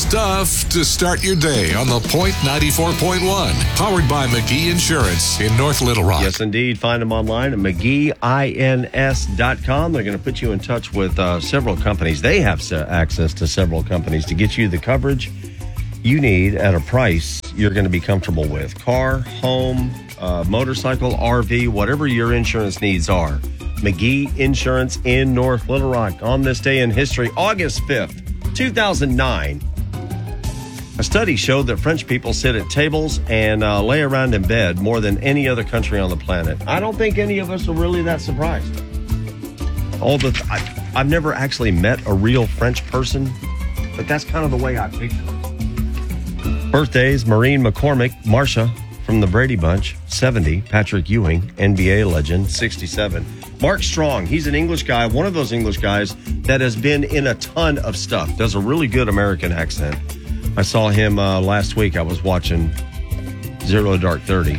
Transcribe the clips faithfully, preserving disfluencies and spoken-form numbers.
stuff to start your day on The Point ninety-four point one. Powered by McGee Insurance in North Little Rock. Yes, indeed. Find them online at McGee Ins dot com. They're going to put you in touch with uh, several companies. They have access to several companies to get you the coverage you need at a price you're going to be comfortable with. Car, home, uh, motorcycle, R V, whatever your insurance needs are. McGee Insurance in North Little Rock. On this day in history, August fifth, two thousand nine. A study showed that French people sit at tables and uh, lay around in bed more than any other country on the planet. I don't think any of us are really that surprised. All the I, I've never actually met a real French person, but that's kind of the way I picture it. Birthdays: Maureen McCormick, Marsha from the Brady Bunch, seventy. Patrick Ewing, N B A legend, sixty-seven. Mark Strong, he's an English guy, one of those English guys that has been in a ton of stuff, does a really good American accent. I saw him uh, last week. I was watching Zero Dark Thirty.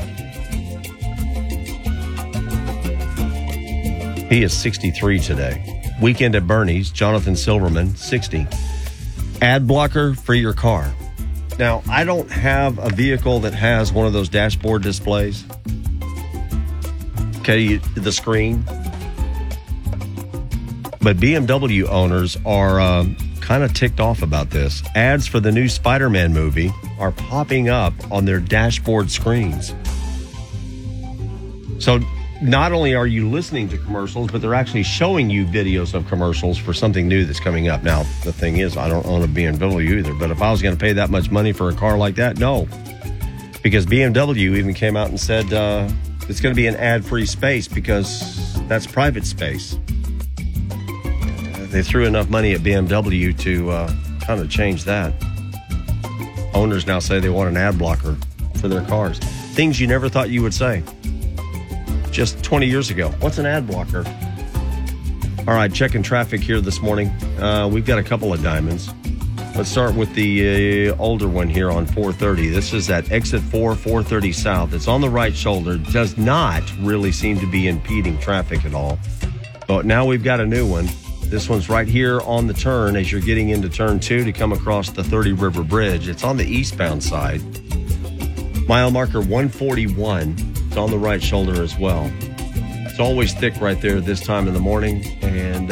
He is sixty-three today. Weekend at Bernie's, Jonathan Silverman, sixty. Ad blocker for your car. Now, I don't have a vehicle that has one of those dashboard displays. Okay, you, the screen. But B M W owners are um, kind of ticked off about this. Ads for the new Spider-Man movie are popping up on their dashboard screens. So not only are you listening to commercials, but they're actually showing you videos of commercials for something new that's coming up. Now, the thing is, I don't own a B M W either, but if I was going to pay that much money for a car like that, no. Because B M W even came out and said uh, it's going to be an ad-free space because that's private space. They threw enough money at B M W to uh, kind of change that. Owners now say they want an ad blocker for their cars. Things you never thought you would say just twenty years ago. What's an ad blocker? All right, checking traffic here this morning. Uh, we've got a couple of diamonds. Let's start with the uh, older one here on four thirty. This is at exit four, four thirty South. It's on the right shoulder. Does not really seem to be impeding traffic at all. But now we've got a new one. This one's right here on the turn as you're getting into turn two to come across the thirty River Bridge. It's on the eastbound side. Mile marker one forty-one. It's on the right shoulder as well. It's always thick right there this time in the morning. And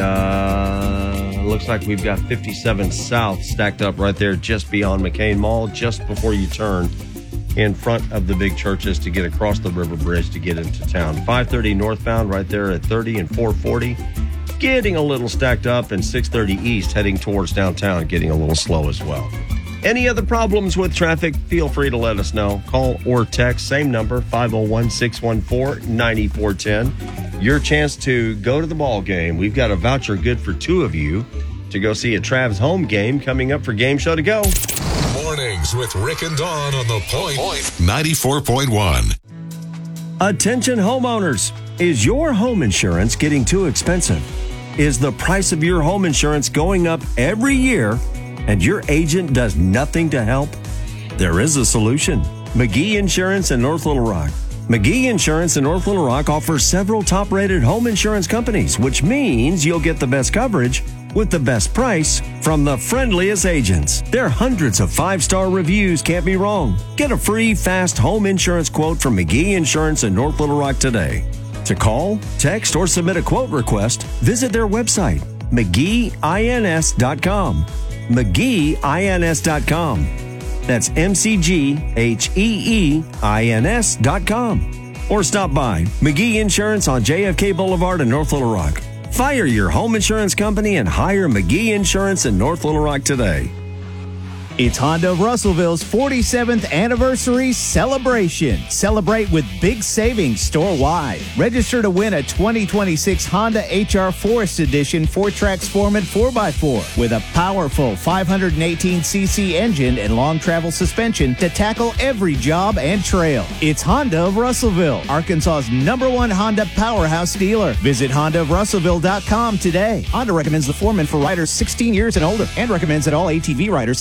uh, looks like we've got fifty-seven South stacked up right there just beyond McCain Mall, just before you turn in front of the big churches to get across the River Bridge to get into town. five thirty northbound right there at thirty and four forty. Getting a little stacked up, and six thirty east heading towards downtown, getting a little slow as well. Any other problems with traffic, feel free to let us know. Call or text, same number, five oh one, six one four, nine four one zero. Your chance to go to the ball game. We've got a voucher good for two of you to go see a Travs home game coming up for Game Show to Go. Mornings with Rick and Dawn on The Point ninety-four point one. Attention homeowners. Is your home insurance getting too expensive? Is the price of your home insurance going up every year and your agent does nothing to help? There is a solution. McGee Insurance in North Little Rock. McGee Insurance in North Little Rock offers several top-rated home insurance companies, which means you'll get the best coverage with the best price from the friendliest agents. Their hundreds of five-star reviews can't be wrong. Get a free, fast home insurance quote from McGee Insurance in North Little Rock today. To call, text, or submit a quote request, visit their website, McGee Ins dot com. McGee Ins dot com. That's M C G H E E I N S dot com. Or stop by McGee Insurance on J F K Boulevard in North Little Rock. Fire your home insurance company and hire McGee Insurance in North Little Rock today. It's Honda of Russellville's forty-seventh anniversary celebration. Celebrate with big savings store-wide. Register to win a twenty twenty-six Honda H R Forest Edition four-track Sportman four by four with a powerful five hundred eighteen c c engine and long travel suspension to tackle every job and trail. It's Honda of Russellville, Arkansas's number one Honda powerhouse dealer. Visit honda of russellville dot com today. Honda recommends the Foreman for riders sixteen years and older and recommends that all A T V riders take a training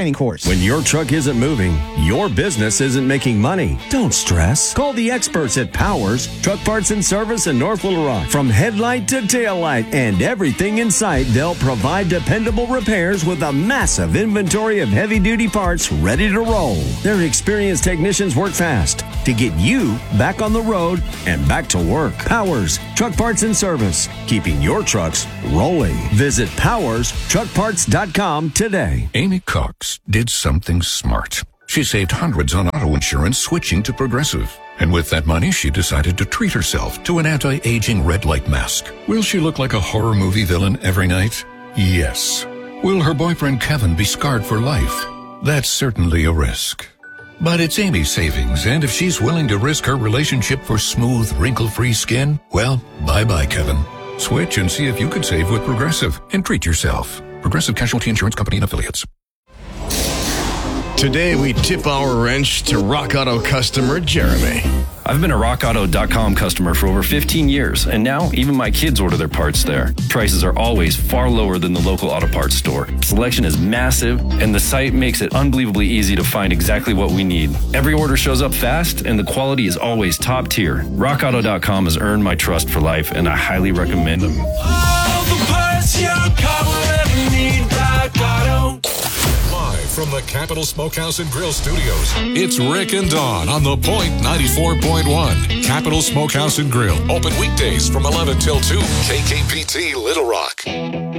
training course. When your truck isn't moving, your business isn't making money. Don't stress. Call the experts at Powers Truck Parts and Service in North Little Rock. From headlight to tail light and everything in sight, they'll provide dependable repairs with a massive inventory of heavy-duty parts ready to roll. Their experienced technicians work fast to get you back on the road and back to work. Powers Truck Parts and Service, keeping your trucks rolling. Visit powers truck parts dot com today. Amy Cox did something smart. She saved hundreds on auto insurance switching to Progressive. And with that money, she decided to treat herself to an anti-aging red light mask. Will she look like a horror movie villain every night? Yes. Will her boyfriend Kevin be scarred for life? That's certainly a risk. But it's Amy's savings, and if she's willing to risk her relationship for smooth, wrinkle-free skin, well, bye-bye, Kevin. Switch and see if you could save with Progressive and treat yourself. Progressive Casualty Insurance Company and Affiliates. Today, we tip our wrench to Rock Auto customer Jeremy. I've been a rock auto dot com customer for over fifteen years, and now even my kids order their parts there. Prices are always far lower than the local auto parts store. Selection is massive, and the site makes it unbelievably easy to find exactly what we need. Every order shows up fast, and the quality is always top tier. rock auto dot com has earned my trust for life, and I highly recommend them. All the parts your car will ever need, Rock Auto. Live from the Capital Smokehouse and Grill Studios, it's Rick and Dawn on the Point ninety-four point one. Capital Smokehouse and Grill, open weekdays from eleven till two. K K P T Little Rock.